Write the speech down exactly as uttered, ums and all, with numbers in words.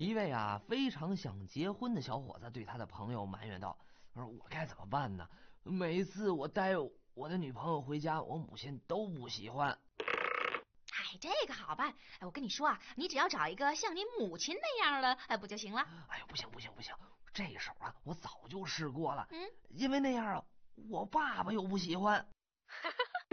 一位啊非常想结婚的小伙子对他的朋友埋怨道：说我该怎么办呢？每次我带我的女朋友回家，我母亲都不喜欢。 哎，这个好办。哎，我跟你说啊，你只要找一个像你母亲那样的，哎，不就行了？ 哎呦，不行不行不行，这手啊，我早就试过了。 嗯， 因为那样啊，我爸爸又不喜欢。